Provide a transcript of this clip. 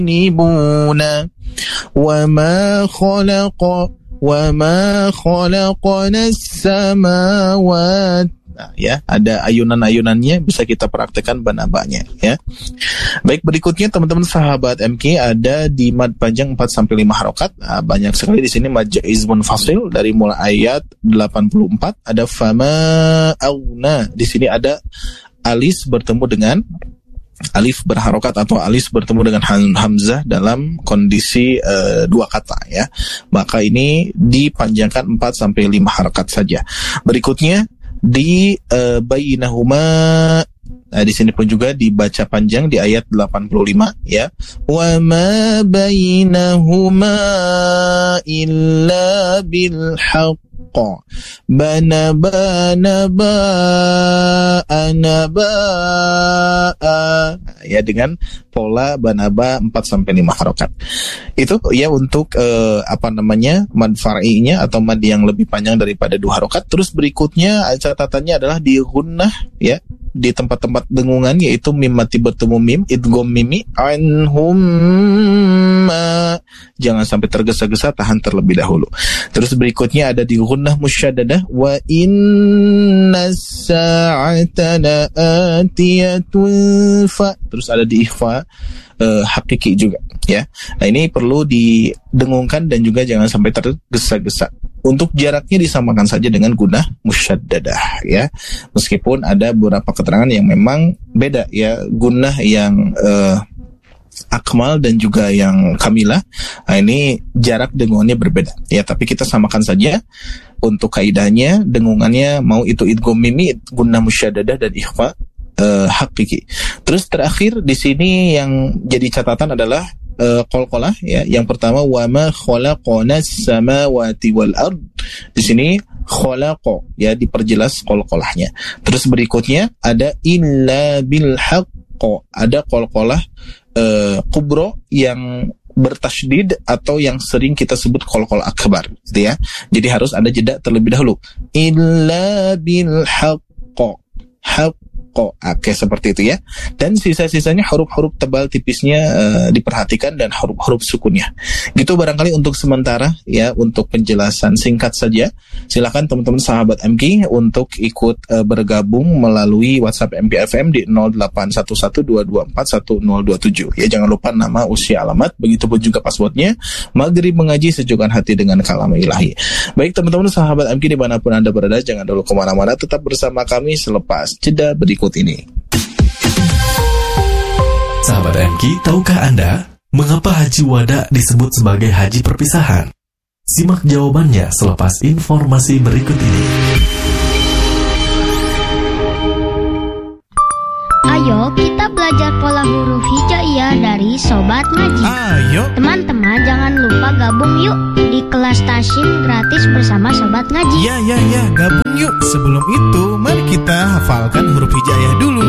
nibuna wa ma khalaqna as-samawati. Nah, ya, ada ayunan-ayunannya, bisa kita praktekkan banabanya, ya. Baik, berikutnya teman-teman sahabat MK ada di mad panjang 4 sampai 5 harokat. Nah, banyak sekali di sini mad jaiz munfasil dari mulai ayat 84, ada fama auna. Di sini ada alis bertemu dengan alif berharokat atau alis bertemu dengan hamzah dalam kondisi dua kata, ya. Maka ini dipanjangkan 4 sampai 5 harokat saja. Berikutnya di bainahuma. Nah, di sini pun juga dibaca panjang di ayat 85, ya. Wa ma bainahuma illa bil haqq banaba, ya, dengan pola banaba 4 sampai 5 harokat. Itu ya untuk mad far'inya atau mad yang lebih panjang daripada 2 harokat. Terus berikutnya catatannya adalah di gunnah, ya, di tempat-tempat dengungan, yaitu mim mati bertemu mim, idgham mimi anhum, jangan sampai tergesa-gesa, tahan terlebih dahulu. Terus berikutnya ada di gunnah musyaddadah, wa inna sa'ata la'atiyatun fa. Terus ada di ikhfa hakiki juga, ya. Nah, ini perlu didengungkan dan juga jangan sampai tergesa-gesa. Untuk jaraknya disamakan saja dengan gunnah musyaddadah, ya. Meskipun ada beberapa keterangan yang memang beda, ya. Gunnah yang akmal dan juga yang kamilah, nah, ini jarak dengungannya berbeda, ya. Tapi kita samakan saja untuk kaidahnya, dengungannya mau itu idgham mimi, gunnah musyaddadah, dan ikhfa hakiki. Terus terakhir di sini yang jadi catatan adalah qalqalah, ya. Yang pertama wa ma khalaqnas samawati wal ard. Di sini khalaqa, ya, diperjelas qalqalahnya. Terus berikutnya ada illa bil haqq. Ada qalqalah kubro yang bertasydid atau yang sering kita sebut qalqalah akbar, gitu, ya. Jadi harus ada jeda terlebih dahulu. Illa bil haqq. Oke, seperti itu, ya. Dan sisa-sisanya huruf-huruf tebal tipisnya diperhatikan, dan huruf-huruf sukunnya. Gitu barangkali untuk sementara, ya, untuk penjelasan singkat saja. Silakan teman-teman sahabat MK untuk ikut bergabung melalui WhatsApp MPFM di 081122411027. Ya, jangan lupa nama, usia, alamat, begitupun juga passwordnya. Maghrib mengaji sejukkan hati dengan kalam ilahi. Baik teman-teman sahabat MK dimanapun Anda berada, jangan dulu kemana-mana, tetap bersama kami selepas jeda berikut ini. Sahabat MK, tahukah Anda mengapa haji wada disebut sebagai haji perpisahan? Simak jawabannya selepas informasi berikut ini. Ayo kita belajar pola huruf hijaiyah dari Sobat Ngaji. Ayo teman-teman, jangan lupa gabung yuk di kelas Tasyim gratis bersama Sobat Ngaji. Ya, gabung yuk. Sebelum itu, mari kita hafalkan huruf hijaiyah dulu.